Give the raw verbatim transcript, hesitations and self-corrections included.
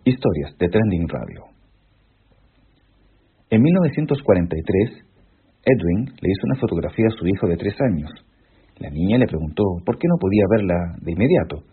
Historias de Trending Radio. En mil novecientos cuarenta y tres, Edwin le hizo una fotografía a su hijo de tres años. La niña le preguntó por qué no podía verla de inmediato.